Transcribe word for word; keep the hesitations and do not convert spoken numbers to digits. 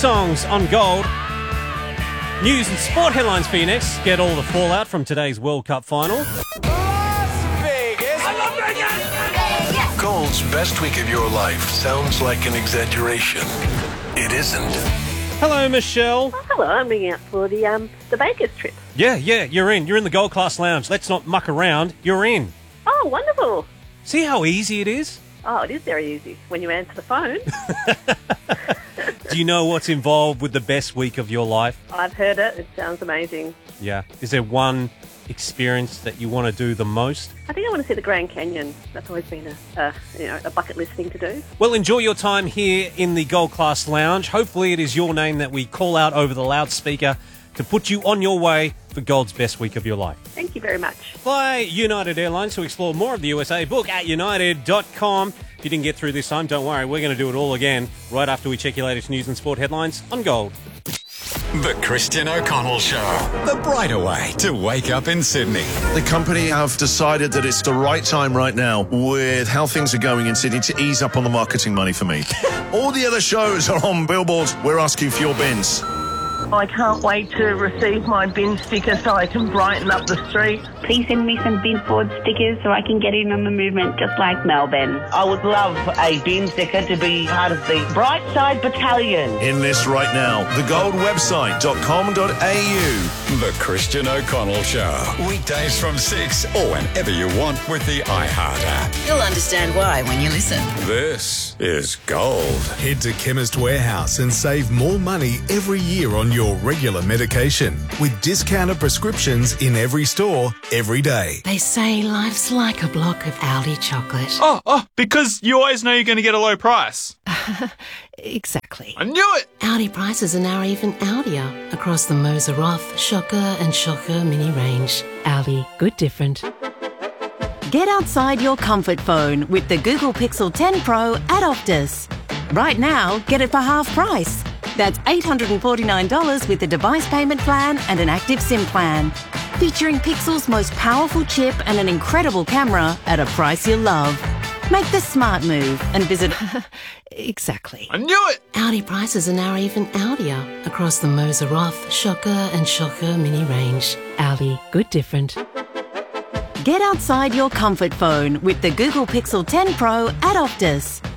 songs on Gold. News and sport headlines for you next. Get all the fallout from today's World Cup final. Las Vegas. Gold's best week of your life sounds like an exaggeration. It isn't. Hello, Michelle. Oh, hello, I'm ringing out for the um the Vegas trip. Yeah, yeah, you're in. You're in the Gold Class Lounge. Let's not muck around. You're in. Oh, wonderful. See how easy it is? Oh, it is very easy when you answer the phone. Do you know what's involved with the best week of your life? I've heard it. It sounds amazing. Yeah. Is there one experience that you want to do the most? I think I want to see the Grand Canyon. That's always been a, a you know a bucket list thing to do. Well, enjoy your time here in the Gold Class Lounge. Hopefully it is your name that we call out over the loudspeaker to put you on your way for Gold's best week of your life. Thank you very much. Fly United Airlines to explore more of the U S A. Book at united dot com. If you didn't get through this time, don't worry. We're going to do it all again right after we check your latest news and sport headlines on Gold. The Christian O'Connell Show. The brighter way to wake up in Sydney. The company have decided that it's the right time right now with how things are going in Sydney to ease up on the marketing money for me. All the other shows are on billboards. We're asking for your bins. I can't wait to receive my bin sticker so I can brighten up the street. Please send me some bin board stickers so I can get in on the movement just like Melbourne. I would love a bin sticker to be part of the Brightside Battalion. In this right now, the gold website dot com dot a u. The Christian O'Connell Show. Weekdays from six or whenever you want with the iHeart app. You'll understand why when you listen. This is Gold. Head to Chemist Warehouse and save more money every year on your regular medication with discounted prescriptions in every store, every day. They say life's like a block of Aldi chocolate. Oh, oh, because you always know you're going to get a low price. Exactly. I knew it! Aldi prices are now even Aldier across the Moser Roth, Shocker and Shocker mini range. Aldi, good different. Get outside your comfort phone with the Google Pixel ten Pro at Optus. Right now, get it for half price. That's eight hundred forty-nine dollars with a device payment plan and an active SIM plan. Featuring Pixel's most powerful chip and an incredible camera at a price you'll love. Make the smart move and visit... Exactly. I knew it! Aldi prices are now even Aldier across the Moser Roth, Shocker and Shocker mini range. Aldi, good different. Get outside your comfort phone with the Google Pixel ten Pro at Optus.